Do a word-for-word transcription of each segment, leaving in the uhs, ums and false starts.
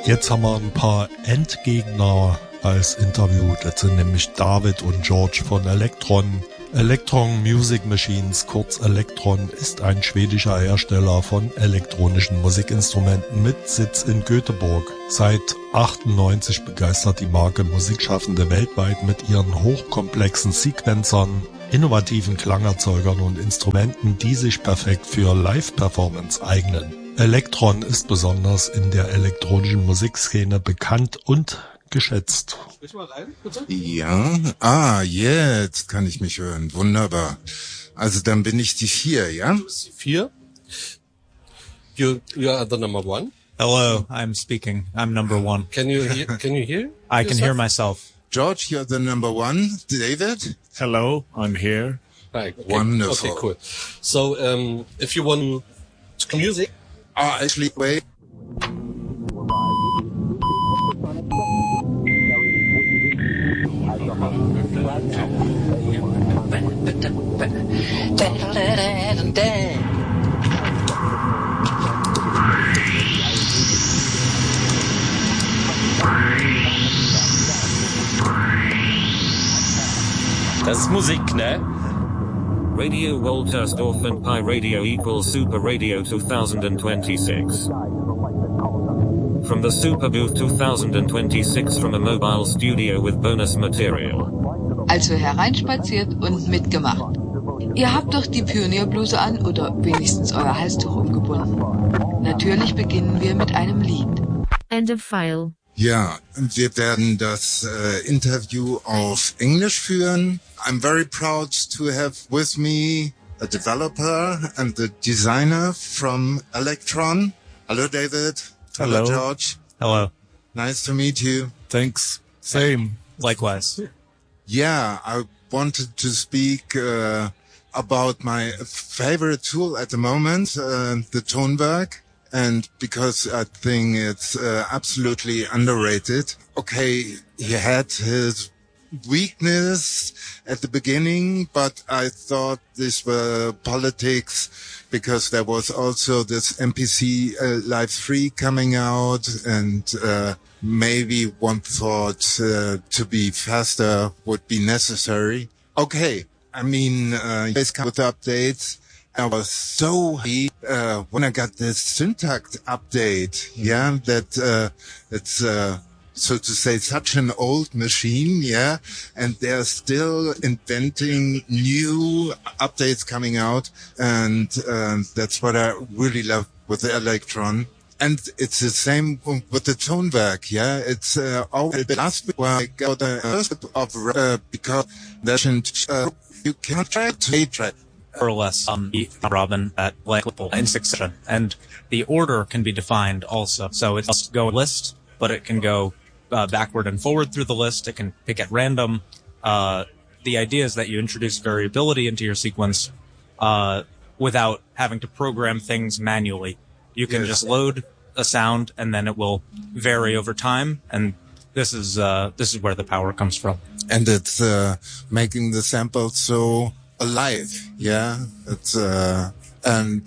Jetzt haben wir ein paar Endgegner als Interview. Das sind nämlich David und George von Elektron. Elektron Music Machines, kurz Elektron, ist ein schwedischer Hersteller von elektronischen Musikinstrumenten mit Sitz in Göteborg. Seit achtundneunzig begeistert die Marke Musikschaffende weltweit mit ihren hochkomplexen Sequencern, innovativen Klangerzeugern und Instrumenten, die sich perfekt für Live-Performance eignen. Elektron ist besonders in der elektronischen Musikszene bekannt und geschätzt. Sprich mal rein, bitte. Ja, ah, jetzt kann ich mich hören. Wunderbar. Also dann bin ich die vier, ja? Du bist die vier. You, you are the number one. Hello, I'm speaking. I'm number one. Can you hear, can you hear I yourself? can hear myself. George, you're the number one. David? Hello, I'm here. Right, okay. Wonderful. Okay, cool. So, um, if you want to music. Oh, actually, wait. Das ist Musik, ne? Radio Woltersdorf and Pi Radio equals Super Radio twenty twenty-six. From the Super Booth twenty twenty-six from a mobile studio with bonus material. Also hereinspaziert und mitgemacht. Ihr habt doch die Pionierbluse an oder wenigstens euer Halstuch umgebunden. Natürlich beginnen wir mit einem Lied. End of file. Ja, wir werden das äh, Interview auf Englisch führen. I'm very proud to have with me a developer and the designer from Elektron. Hello, David. Hello. Hello, George. Hello. Nice to meet you. Thanks. Same. Likewise. Yeah, I wanted to speak uh, about my favorite tool at the moment, uh, the Tonwerk. And because I think it's uh, absolutely underrated. Okay, he had his weakness at the beginning, but I thought these were politics because there was also this M P C uh, Live three coming out, and uh, maybe one thought uh, to be faster would be necessary. Okay, I mean, uh, always come with updates. I was so happy uh, when I got this syntax update. Yeah, that uh, it's uh, so to say such an old machine. Yeah, and they're still inventing new updates coming out, and uh, that's what I really love with the Elektron. And it's the same with the Tonwerk. Yeah, it's uh, always last week when I got the first of uh, because that's uh, you can't try to try. Or less um, Robin at like in succession, and the order can be defined also. So it must go list, but it can go uh, backward and forward through the list. It can pick at random. Uh, the idea is that you introduce variability into your sequence uh, without having to program things manually. You can yes. just load a sound, and then it will vary over time. And this is uh, this is where the power comes from. And it's uh, making the sample so alive, yeah. It's uh, and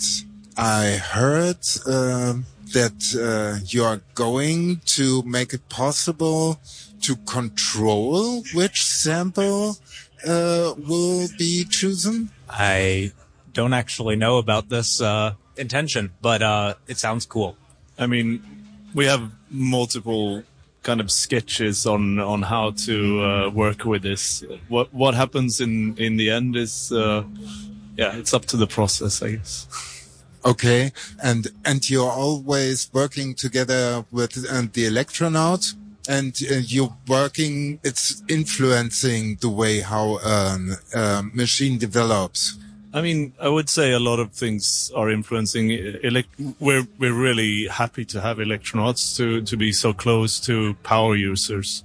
I heard uh, that uh, you are going to make it possible to control which sample uh, will be chosen. I don't actually know about this uh, intention, but uh, it sounds cool. I mean, we have multiple kind of sketches on on how to uh, work with this. What what happens in in the end is uh, yeah, it's up to the process, I guess. Okay, and and you're always working together with uh, the Elektronaut, and uh, you're working. It's influencing the way how um, a machine develops. I mean, I would say a lot of things are influencing. Elect- we're we're really happy to have Elektronauts to to be so close to power users.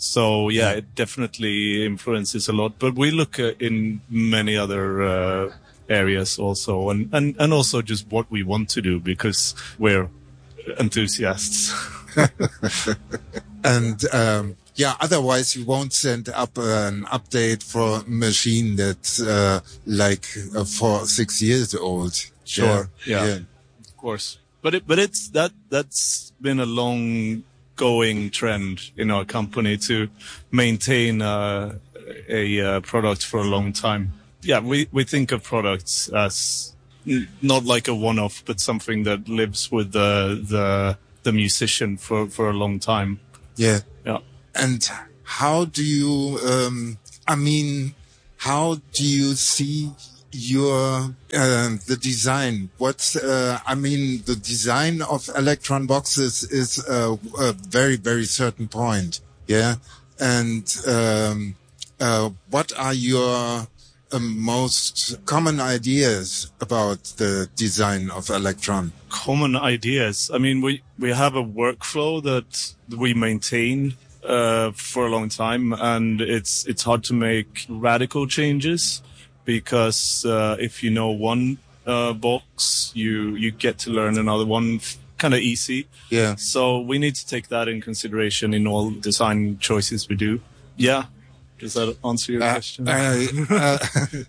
So yeah, it definitely influences a lot. But we look uh, in many other uh, areas also, and, and and also just what we want to do because we're enthusiasts. And um, yeah, otherwise you won't send up an update for a machine that's uh, like uh, four, six years old. Sure. Yeah. yeah. yeah. Of course. But it, but it's, that, that's been a long going trend in our company to maintain uh, a uh, product for a long time. Yeah, we, we think of products as n- not like a one-off, but something that lives with the the, the musician for, for a long time. Yeah. Yeah. And how do you, um, I mean, how do you see your, uh, the design? What's, uh, I mean, the design of Elektron boxes is a, a very, very certain point. Yeah. And, um, uh, what are your uh, most common ideas about the design of Elektron? Common ideas. I mean, we, we have a workflow that we maintain uh, for a long time, and it's it's hard to make radical changes because uh, if you know one uh, box, you you get to learn another one kind of easy. Yeah. So we need to take that in consideration in all design choices we do. Yeah. Does that answer your uh, question? I, uh,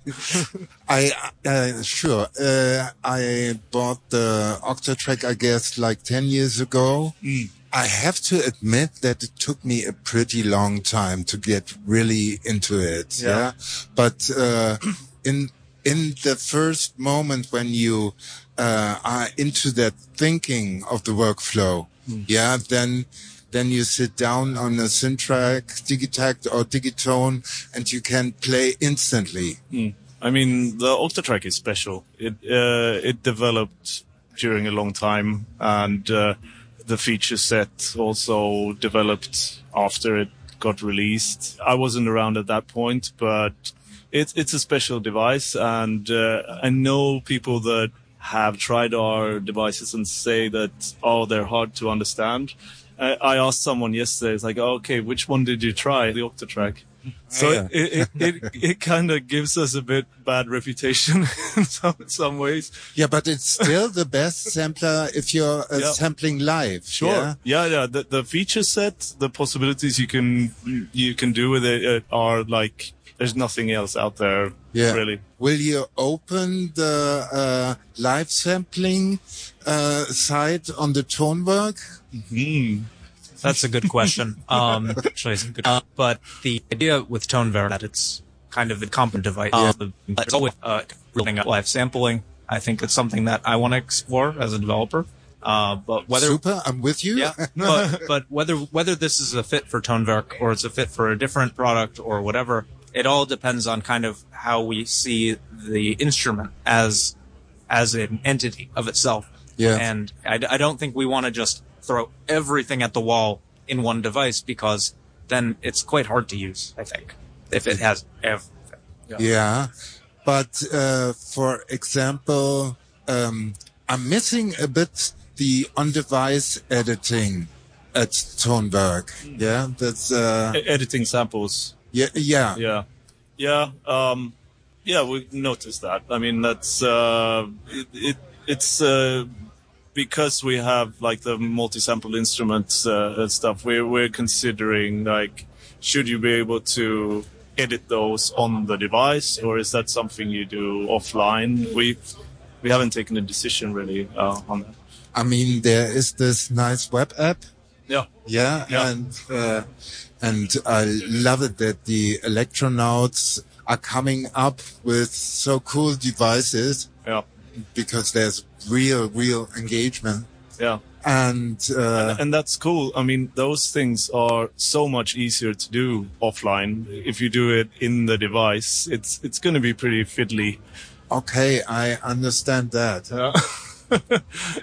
I uh, sure. Uh, I bought the Octatrack, I guess, like ten years ago. Mm. I have to admit that it took me a pretty long time to get really into it. Yeah. yeah? But, uh, in, in the first moment when you, uh, are into that thinking of the workflow, mm. yeah, then, then you sit down on a Syntrack, Digitakt or Digitone and you can play instantly. Mm. I mean, the Octatrack is special. It, uh, it developed during a long time and, uh, the feature set also developed after it got released. I wasn't around at that point, but it's it's a special device, and uh, I know people that have tried our devices and say that, oh, they're hard to understand. I, I asked someone yesterday, it's like, oh, okay, which one did you try? The Octatrack. So yeah. it, it, it, it kind of gives us a bit bad reputation in some, some ways. Yeah, but it's still the best sampler if you're uh, Yeah. sampling live. Sure. Yeah. Yeah, yeah. The, the feature set, the possibilities you can, you can do with it uh, are like, there's nothing else out there. Yeah. Really. Will you open the uh, live sampling uh, site on the Tonework? Hmm. That's a good question. Um, actually, it's a good, uh, but the idea with Tonework that it's kind of a competent device. Yeah. Um, but it's always uh, building up live sampling. I think it's something that I want to explore as a developer. Uh, but whether Super, I'm with you. yeah, but but whether whether this is a fit for Tonework or it's a fit for a different product or whatever, it all depends on kind of how we see the instrument as as an entity of itself. Yeah. And I, I don't think we want to just throw everything at the wall in one device because then it's quite hard to use, I think, if it has everything. Yeah. yeah. But, uh, for example, um, I'm missing a bit the on-device editing at Tonework. Yeah. That's, uh, E- editing samples. yeah, yeah. Yeah. Yeah. Um, yeah, we noticed that. I mean, that's, uh, it, it it's, uh, because we have like the multi-sample instruments uh, and stuff, we're, we're considering like, should you be able to edit those on the device, or is that something you do offline? We we haven't taken a decision really uh, on that. I mean, there is this nice web app. Yeah. Yeah. Yeah. And, uh, and I love it that the Electronauts are coming up with so cool devices. Yeah. Because there's real, real engagement. Yeah. And, uh, And that's cool. I mean, those things are so much easier to do offline. If you do it in the device, it's it's going to be pretty fiddly. okay, I understand that. Yeah.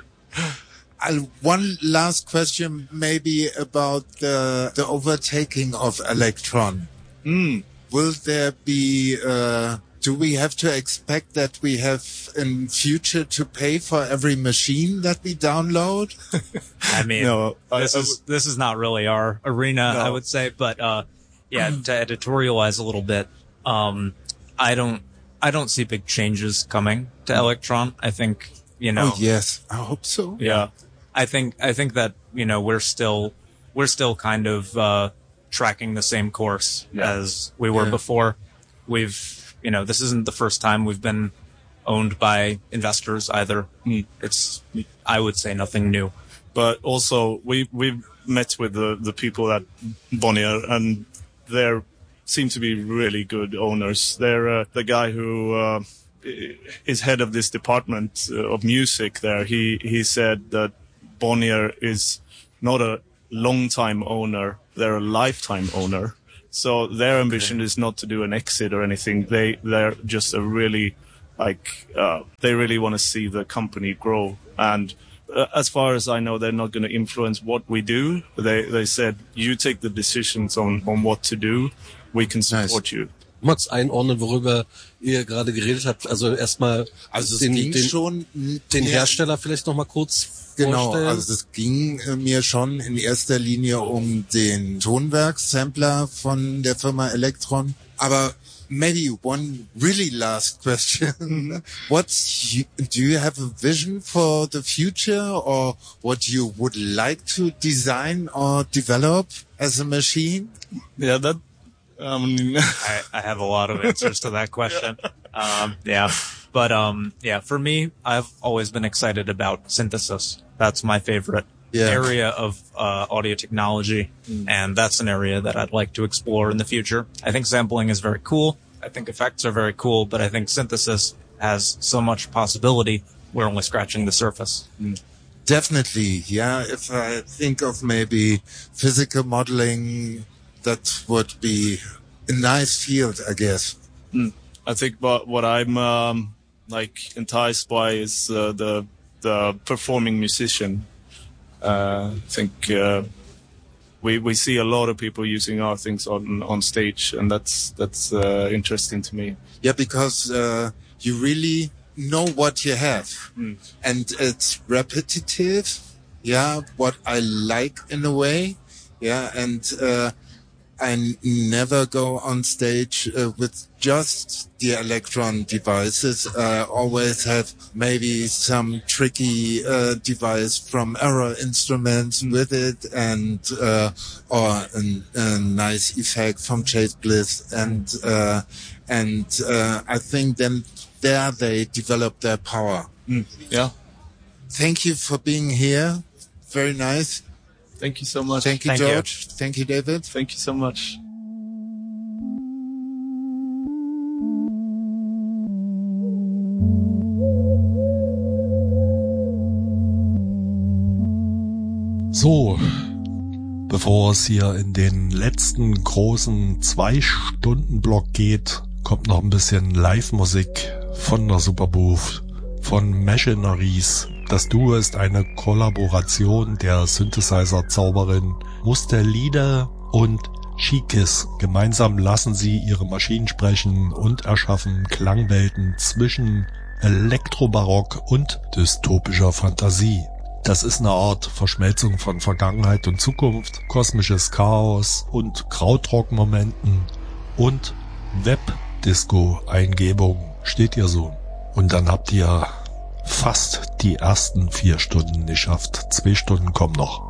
I, one last question maybe about the, the overtaking of Elektron. Mm. Will there be, uh, do we have to expect that we have in future to pay for every machine that we download? I mean, No, I- this I is this is not really our arena, No. I would say. But uh, yeah, to editorialize a little bit, um, I don't I don't see big changes coming to Elektron. I think you know. Oh, yes. I hope so. Yeah. I think I think that you know we're still we're still kind of uh, tracking the same course Yeah. as we were Yeah. before. We've you know this isn't the first time we've been owned by investors either. Mm. It's I would say nothing new. but also we we've met with the the people at Bonnier, and they seem to be really good owners. They're uh, the guy who uh, is head of this department uh, of music there. He he said that Bonnier is not a long-time owner; they're a lifetime owner. So their ambition okay. is not to do an exit or anything. They they're just a really like uh, they really want to see the company grow. And uh, as far as I know, they're not going to influence what we do. They they said, you take the decisions on on what to do. We can support nice. you. Max einordnen, worüber ihr gerade geredet habt. Also erstmal also den, den, den, schon, den Hersteller vielleicht noch mal kurz genau, vorstellen. Also es ging äh, mir schon in erster Linie um den Tonwerk-Sampler von der Firma Elektron. Aber maybe one really last question. What's you, do you have a vision for the future, or what you would like to design or develop as a machine? Yeah, that Um, I, I have a lot of answers to that question. Um, yeah, but, um, yeah, for me, I've always been excited about synthesis. That's my favorite yeah. area of, uh, audio technology. Mm. And that's an area that I'd like to explore in the future. I think sampling is very cool. I think effects are very cool, but I think synthesis has so much possibility. We're only scratching the surface. Mm. Definitely. Yeah. If I think of maybe physical modeling, that would be a nice field, I guess. Mm. I think what, what I'm um, like enticed by is uh, the the performing musician. Uh, I think uh, we we see a lot of people using our things on on stage, and that's that's uh, interesting to me. Yeah, because uh, you really know what you have, mm. and it's repetitive. Yeah, what I like in a way. Yeah, and. Uh, I never go on stage uh, with just the Elektron devices. I uh, always have maybe some tricky uh, device from Error Instruments mm. with it, and uh, or an, a nice effect from Chase Bliss, and uh, and uh, I think then there they develop their power. Mm. Yeah. Thank you for being here. Very nice. Thank you so much. Thank you, Thank George. You. Thank you, David. Thank you so much. So, bevor es hier in den letzten großen Zwei-Stunden-Block geht, kommt noch ein bisschen Live-Musik von der Superbooth, von Machineries. Das Duo ist eine Kollaboration der Synthesizer-Zauberin Mustelide und Chikis. Gemeinsam lassen sie ihre Maschinen sprechen und erschaffen Klangwelten zwischen Elektrobarock und dystopischer Fantasie. Das ist eine Art Verschmelzung von Vergangenheit und Zukunft, kosmisches Chaos und Krautrock-Momenten und Web-Disco-Eingebung. Steht ihr so? Und dann habt ihr fast die ersten vier Stunden geschafft. Zwei Stunden kommen noch.